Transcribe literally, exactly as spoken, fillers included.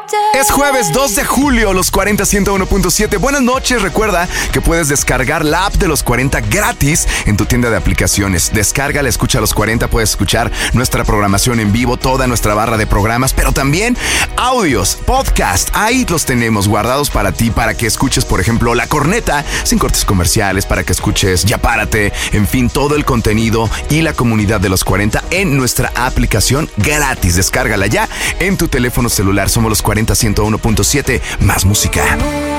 Es jueves dos de julio, Los cuarenta ciento uno punto siete. Buenas noches, recuerda que puedes descargar la app de Los cuarenta gratis en tu tienda de aplicaciones. Descárgala, escucha Los cuarenta, puedes escuchar nuestra programación en vivo, toda nuestra barra de programas, pero también audios, podcast. Ahí los tenemos guardados para ti, para que escuches, por ejemplo, La Corneta, sin cortes comerciales, para que escuches Ya Párate, en fin, todo el contenido y la comunidad de Los cuarenta en nuestra aplicación gratis. Descárgala ya en tu teléfono celular. Somos Los cuarenta ciento uno punto siete, más música.